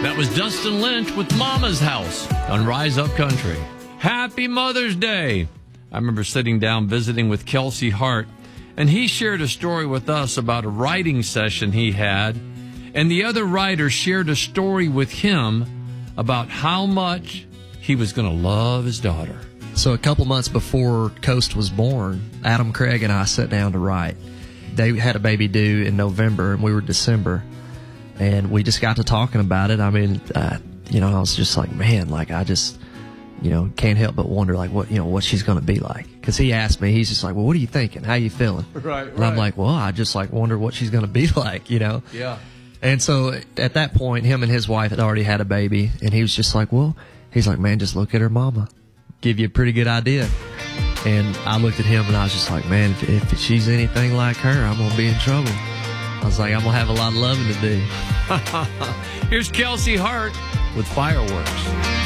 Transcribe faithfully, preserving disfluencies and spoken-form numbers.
That was Dustin Lynch with Mama's House on Rise Up Country. Happy Mother's Day. I remember sitting down visiting with Kelsey Hart, and he shared a story with us about a writing session he had, and the other writer shared a story with him about how much he was going to love his daughter. So a couple months before Coast was born, Adam Craig and I sat down to write. They had a baby due in November, and we were December. And we just got to talking about it. I mean, uh, you know, I was just like, man, like, I just, you know, can't help but wonder, like, what, you know, what she's going to be like. Because he asked me, he's just like, well, what are you thinking? How you feeling? Right, right. And I'm like, well, I just, like, wonder what she's going to be like, you know? Yeah. And so at that point, him and his wife had already had a baby. And he was just like, well, he's like, man, just look at her mama. Give you a pretty good idea. And I looked at him, and I was just like, man, if, if she's anything like her, I'm going to be in trouble. I was like, I'm going to have a lot of loving to do. Here's Kelsey Hart with Fireworks.